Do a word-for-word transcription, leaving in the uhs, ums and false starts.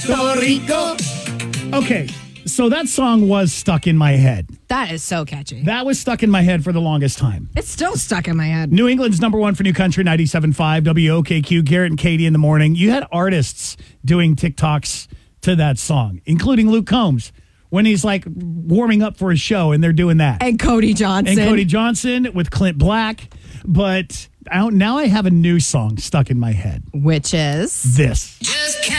Rico. Okay, so that song was stuck in my head. That is so catchy. That was stuck in my head for the longest time. It's still stuck in my head. New England's number one for New Country, ninety-seven point five W O K Q, Garrett and Katie in the morning. You had artists doing TikToks to that song, including Luke Combs, when he's like warming up for his show, and they're doing that. And Cody Johnson. And Cody Johnson with Clint Black. But I now I have a new song stuck in my head. Which is? This.